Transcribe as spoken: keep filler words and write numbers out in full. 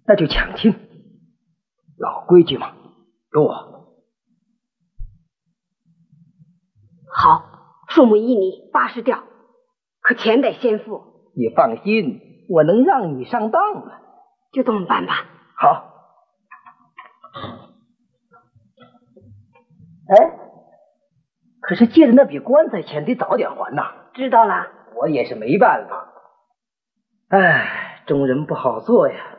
那就抢亲，老规矩嘛，有我。 好，数目依你，八十吊，可钱得先付。 你放心，我能让你上当的。 就这么办吧。 好。哎，可是借的那笔棺材钱得早点还呐。 知道了。 我也是没办法。哎，中人不好做呀。